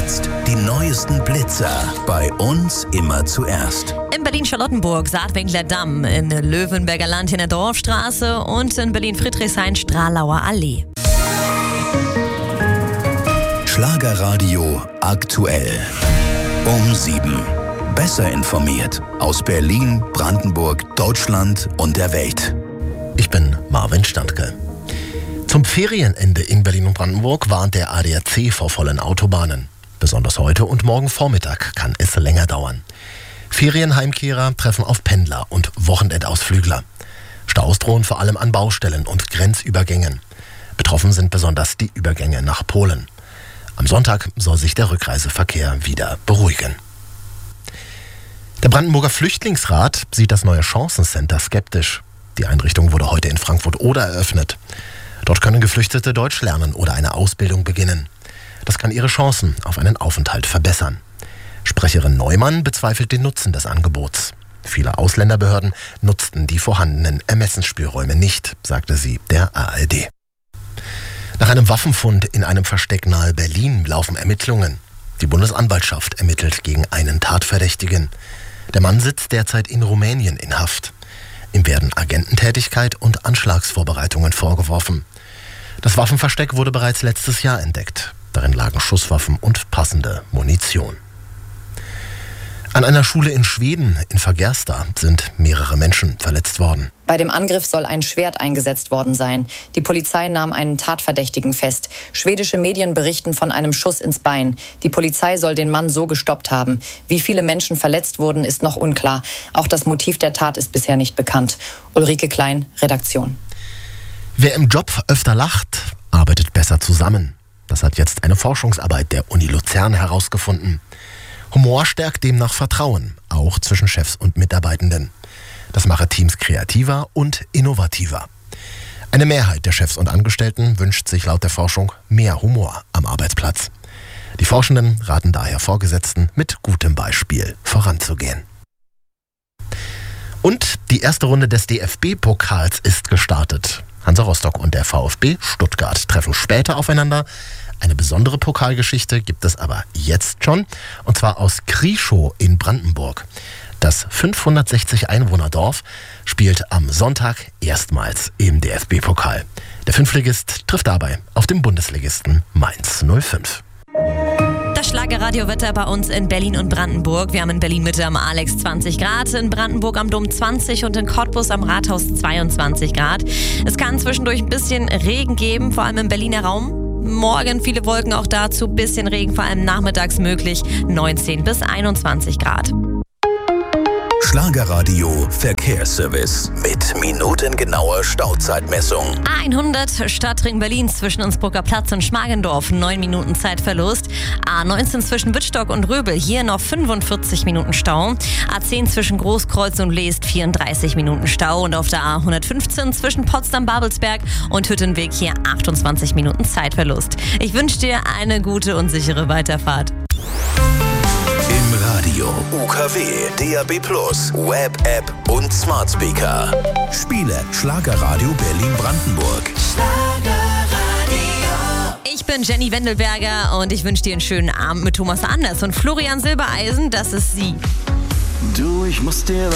Jetzt die neuesten Blitzer. Bei uns immer zuerst. In Berlin-Charlottenburg, Saatwinkler Damm, in Löwenberger Land in der Dorfstraße und in Berlin-Friedrichshain Stralauer Allee. Schlagerradio aktuell. Um 7. Besser informiert aus Berlin, Brandenburg, Deutschland und der Welt. Ich bin Marvin Standke. Zum Ferienende in Berlin und Brandenburg warnt der ADAC vor vollen Autobahnen. Besonders heute und morgen Vormittag kann es länger dauern. Ferienheimkehrer treffen auf Pendler und Wochenendausflügler. Staus drohen vor allem an Baustellen und Grenzübergängen. Betroffen sind besonders die Übergänge nach Polen. Am Sonntag soll sich der Rückreiseverkehr wieder beruhigen. Der Brandenburger Flüchtlingsrat sieht das neue Chancencenter skeptisch. Die Einrichtung wurde heute in Frankfurt-Oder eröffnet. Dort können Geflüchtete Deutsch lernen oder eine Ausbildung beginnen. Das kann ihre Chancen auf einen Aufenthalt verbessern. Sprecherin Neumann bezweifelt den Nutzen des Angebots. Viele Ausländerbehörden nutzten die vorhandenen Ermessensspielräume nicht, sagte sie der ARD. Nach einem Waffenfund in einem Versteck nahe Berlin laufen Ermittlungen. Die Bundesanwaltschaft ermittelt gegen einen Tatverdächtigen. Der Mann sitzt derzeit in Rumänien in Haft. Ihm werden Agententätigkeit und Anschlagsvorbereitungen vorgeworfen. Das Waffenversteck wurde bereits letztes Jahr entdeckt. Darin lagen Schusswaffen und passende Munition. An einer Schule in Schweden, in Fagersta, sind mehrere Menschen verletzt worden. Bei dem Angriff soll ein Schwert eingesetzt worden sein. Die Polizei nahm einen Tatverdächtigen fest. Schwedische Medien berichten von einem Schuss ins Bein. Die Polizei soll den Mann so gestoppt haben. Wie viele Menschen verletzt wurden, ist noch unklar. Auch das Motiv der Tat ist bisher nicht bekannt. Ulrike Klein, Redaktion. Wer im Job öfter lacht, arbeitet besser zusammen. Das hat jetzt eine Forschungsarbeit der Uni Luzern herausgefunden. Humor stärkt demnach Vertrauen, auch zwischen Chefs und Mitarbeitenden. Das mache Teams kreativer und innovativer. Eine Mehrheit der Chefs und Angestellten wünscht sich laut der Forschung mehr Humor am Arbeitsplatz. Die Forschenden raten daher Vorgesetzten, mit gutem Beispiel voranzugehen. Und die erste Runde des DFB-Pokals ist gestartet. Hansa Rostock und der VfB Stuttgart treffen später aufeinander. Eine besondere Pokalgeschichte gibt es aber jetzt schon, und zwar aus Krieschow in Brandenburg. Das 560 Einwohnerdorf spielt am Sonntag erstmals im DFB-Pokal. Der Fünftligist trifft dabei auf den Bundesligisten Mainz 05. Das Schlagerradiowetter bei uns in Berlin und Brandenburg. Wir haben in Berlin Mitte am Alex 20 Grad, in Brandenburg am Dom 20 und in Cottbus am Rathaus 22 Grad. Es kann zwischendurch ein bisschen Regen geben, vor allem im Berliner Raum. Morgen viele Wolken auch dazu, bisschen Regen, vor allem nachmittags möglich, 19 bis 21 Grad. Schlagerradio Verkehrsservice mit minutengenauer Stauzeitmessung. A100 Stadtring Berlin zwischen Innsbrucker Platz und Schmargendorf, 9 Minuten Zeitverlust. A19 zwischen Wittstock und Röbel, hier noch 45 Minuten Stau. A10 zwischen Großkreuz und Leest, 34 Minuten Stau. Und auf der A115 zwischen Potsdam-Babelsberg und Hüttenweg, hier 28 Minuten Zeitverlust. Ich wünsche dir eine gute und sichere Weiterfahrt. Im Radio, UKW, DAB+, Web, App und Smart Speaker. Spiele Schlagerradio Berlin-Brandenburg. Ich bin Jenny Wendelberger und ich wünsche dir einen schönen Abend mit Thomas Anders und Florian Silbereisen. Das ist sie. Du, ich muss dir